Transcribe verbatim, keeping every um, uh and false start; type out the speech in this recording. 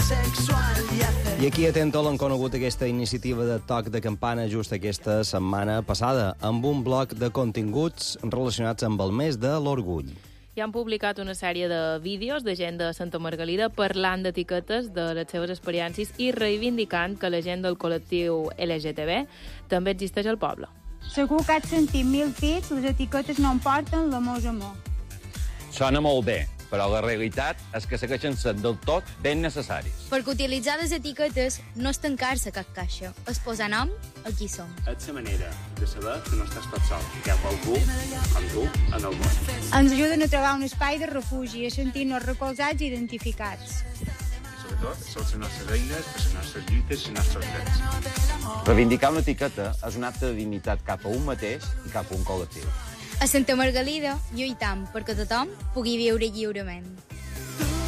I aquí atento l'han conegut aquesta iniciativa de toc de campana just aquesta setmana passada, amb un bloc de continguts relacionats amb el mes de l'orgull. I han publicat una sèrie de vídeos de gent de Santa Margalida parlant d'etiquetes, de les seves experiències i reivindicant que la gent del col·lectiu L G T B també existeix al poble. Segur que has sentit mil pits, les etiquetes no em porten l'amor amor. Sona molt bé, però la realitat és que segueixen sent del tot ben necessaris. Perquè utilitzar les etiquetes no és tancar-se a cap caixa, és posar nom a qui som. És la manera de saber que no estàs tot sol, que hi ha algú com tu en el món. Ens ajuden a trobar un espai de refugi, a sentir-nos recolzats i identificats. Sobretot, són les nostres eines, les nostres lluites i els nostres drets. Reivindicar una etiqueta és un acte de dignitat cap a un mateix i cap a un col·lectiu. A Santa Margalida lluitam perquè tothom pugui viure lliurement.